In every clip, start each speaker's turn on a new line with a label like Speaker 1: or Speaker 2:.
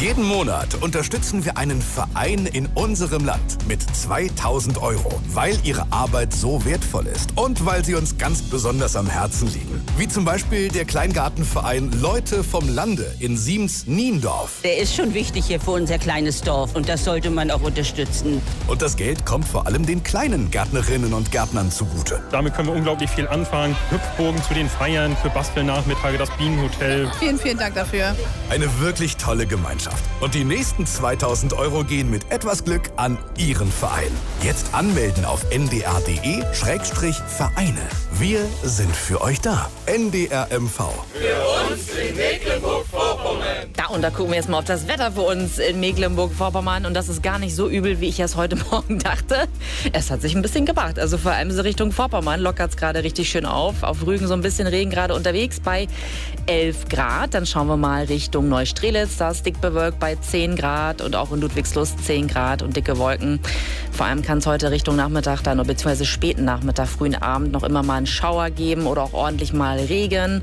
Speaker 1: Jeden Monat unterstützen wir einen Verein in unserem Land mit 2.000 €, weil ihre Arbeit so wertvoll ist und weil sie uns ganz besonders am Herzen liegen. Wie zum Beispiel der Kleingartenverein Leute vom Lande in Siems-Niendorf.
Speaker 2: Der ist schon wichtig hier für unser kleines Dorf und das sollte man auch unterstützen.
Speaker 1: Und das Geld kommt vor allem den kleinen Gärtnerinnen und Gärtnern zugute.
Speaker 3: Damit können wir unglaublich viel anfangen. Hüpfburgen zu den Feiern, für Bastelnachmittage, das Bienenhotel.
Speaker 4: Vielen Dank dafür.
Speaker 1: Eine wirklich tolle Gemeinschaft. Und die nächsten 2.000 € gehen mit etwas Glück an Ihren Verein. Jetzt anmelden auf ndr.de/Vereine. Wir sind für euch da. NDR MV.
Speaker 5: Für uns in Mecklenburg-Vorpommern.
Speaker 6: Und da gucken wir jetzt mal auf das Wetter für uns in Mecklenburg-Vorpommern. Und das ist gar nicht so übel, wie ich es heute Morgen dachte. Es hat sich ein bisschen gebracht. Also vor allem so Richtung Vorpommern lockert es gerade richtig schön auf. Auf Rügen so ein bisschen Regen gerade unterwegs bei 11 Grad. Dann schauen wir mal Richtung Neustrelitz. Da ist dick bewölkt bei 10 Grad. Und auch in Ludwigslust 10 Grad und dicke Wolken. Vor allem kann es heute Richtung Nachmittag dann, beziehungsweise späten Nachmittag, frühen Abend noch immer mal einen Schauer geben oder auch ordentlich mal Regen.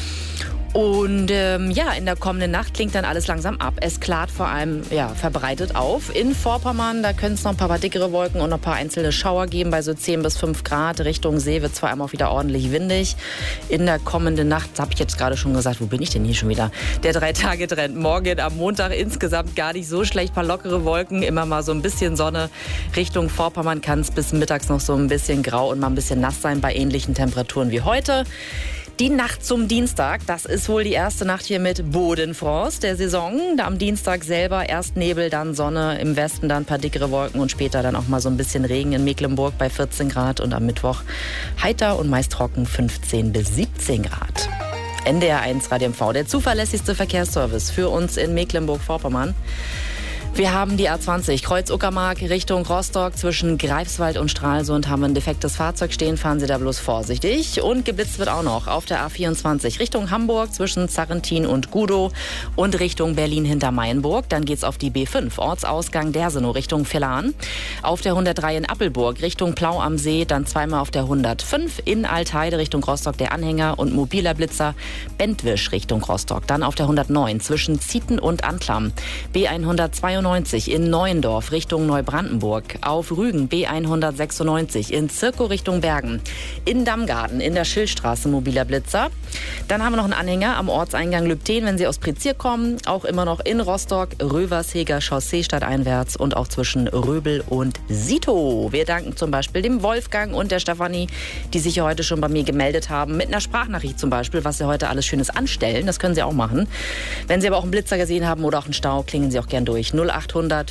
Speaker 6: Und in der kommenden Nacht klingt dann alles langsam ab. Es klart vor allem verbreitet auf. In Vorpommern, da können es noch ein paar dickere Wolken und noch ein paar einzelne Schauer geben bei so 10 bis 5 Grad. Richtung See wird vor allem auch wieder ordentlich windig. In der kommenden Nacht, habe ich jetzt gerade schon gesagt, wo bin ich denn hier schon wieder? Der 3-Tage-Trend. Morgen am Montag insgesamt gar nicht so schlecht. Ein paar lockere Wolken, immer mal so ein bisschen Sonne. Richtung Vorpommern kann es bis mittags noch so ein bisschen grau und mal ein bisschen nass sein bei ähnlichen Temperaturen wie heute. Die Nacht zum Dienstag, das ist wohl die erste Nacht hier mit Bodenfrost der Saison. Am Dienstag selber erst Nebel, dann Sonne, im Westen dann ein paar dickere Wolken und später dann auch mal so ein bisschen Regen in Mecklenburg bei 14 Grad und am Mittwoch heiter und meist trocken 15 bis 17 Grad. NDR 1 Radio MV, der zuverlässigste Verkehrsservice für uns in Mecklenburg-Vorpommern. Wir haben die A20 Kreuz-Uckermark Richtung Rostock zwischen Greifswald und Stralsund haben wir ein defektes Fahrzeug stehen, fahren Sie da bloß vorsichtig. Und geblitzt wird auch noch auf der A24 Richtung Hamburg zwischen Zarrentin und Gudow und Richtung Berlin hinter Mayenburg. Dann geht's auf die B5 Ortsausgang Dersenow Richtung Villahn. Auf der 103 in Appelburg Richtung Plau am See, dann zweimal auf der 105 in Altheide Richtung Rostock der Anhänger und mobiler Blitzer Bentwisch Richtung Rostock. Dann auf der 109 zwischen Zieten und Anklam. B192 in Neuendorf Richtung Neubrandenburg, auf Rügen B196 in Zirkow Richtung Bergen, in Dammgarten in der Schillstraße mobiler Blitzer. Dann haben wir noch einen Anhänger am Ortseingang Lübten, wenn Sie aus Prezier kommen, auch immer noch in Rostock, Röversheger Chaussee stadteinwärts und auch zwischen Röbel und Sito. Wir danken zum Beispiel dem Wolfgang und der Stefanie, die sich ja heute schon bei mir gemeldet haben, mit einer Sprachnachricht zum Beispiel, was Sie heute alles Schönes anstellen. Das können Sie auch machen. Wenn Sie aber auch einen Blitzer gesehen haben oder auch einen Stau, klingen Sie auch gern durch. 0800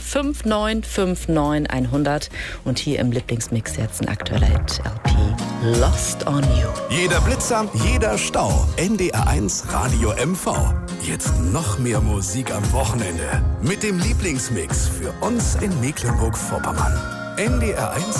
Speaker 6: 5959 100 und hier im Lieblingsmix jetzt ein aktueller Hit, LP Lost on You.
Speaker 1: Jeder Blitzer, jeder Stau. NDR 1 Radio MV. Jetzt noch mehr Musik am Wochenende mit dem Lieblingsmix für uns in Mecklenburg-Vorpommern. NDR 1